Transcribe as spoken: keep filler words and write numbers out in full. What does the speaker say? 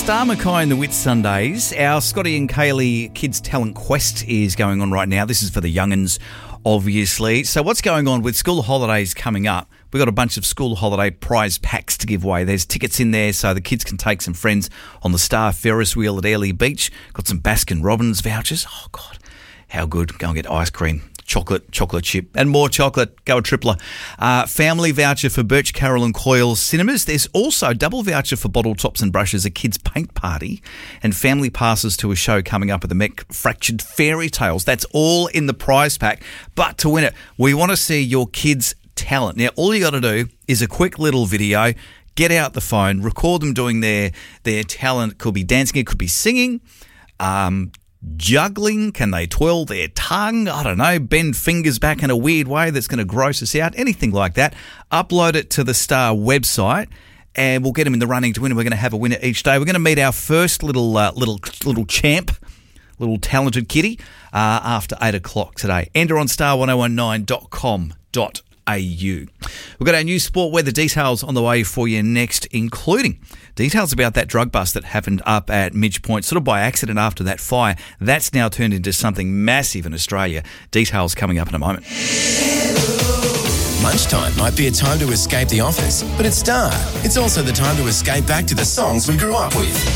Star Mackay and the Whit Sundays. Our Scotty and Kaylee Kids Talent Quest is going on right now. This is for the young'uns, obviously. So what's going on with school holidays coming up? We've got a bunch of school holiday prize packs to give away. There's tickets in there so the kids can take some friends on the Star Ferris wheel at Airlie Beach. Got some Baskin Robbins vouchers. Oh, God, how good. Go and get ice cream. Chocolate, chocolate chip, and more chocolate. Go a tripler. Uh, family voucher for Birch, Carroll and Coyle Cinemas. There's also double voucher for Bottle Tops and Brushes, a kids' paint party, and family passes to a show coming up at the Mech, Fractured Fairy Tales. That's all in the prize pack. But to win it, we want to see your kids' talent. Now, all you got to do is a quick little video. Get out the phone, record them doing their their talent. It could be dancing, it could be singing, um, juggling. Can they twirl their tongue? I don't know. Bend fingers back in a weird way that's going to gross us out. Anything like that. Upload it to the Star website and we'll get them in the running to win. We're going to have a winner each day. We're going to meet our first little uh, little little champ, little talented kitty, uh, after eight o'clock today. Enter on star one oh one nine dot com dot a u. We've got our new sport weather details on the way for you next, including details about that drug bust that happened up at Midge Point, sort of by accident after that fire. That's now turned into something massive in Australia. Details coming up in a moment. Lunchtime might be a time to escape the office, but at Star, it's also the time to escape back to the songs we grew up with.